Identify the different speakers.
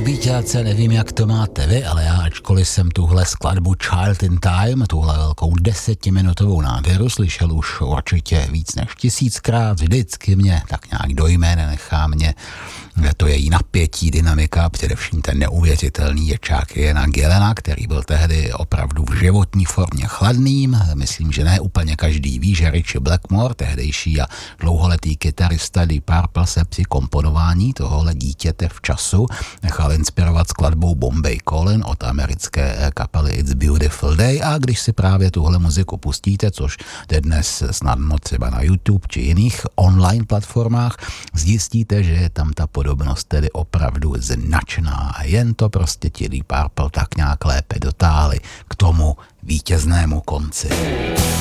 Speaker 1: Víťáce, nevím, jak to máte vy, ale já, ačkoliv jsem tuhle skladbu Child in Time, tuhle velkou 10minutovou nádheru slyšel už určitě víc než 1000krát, vždycky mě tak nějak dojme, nenechá mě to její napětí, dynamika, především ten neuvěřitelný ječák Iana Gillana, který byl tehdy opravdu v životní formě chladným. Myslím, že ne úplně každý ví, že Ritchie Blackmore, tehdejší a dlouholetý kytarista Deep Purple, se při komponování tohohle dítěte v času nechal inspirovat skladbou Bombay Calling od americké kapely It's Beautiful Day, a když si právě tuhle muziku pustíte, což jde dnes snadno třeba na YouTube či jiných online platformách, zjistíte, že je tam ta podobnost tedy opravdu značná, a jen to prostě ti Deep Purple tak nějak lépe dotáhli k tomu vítěznému konci.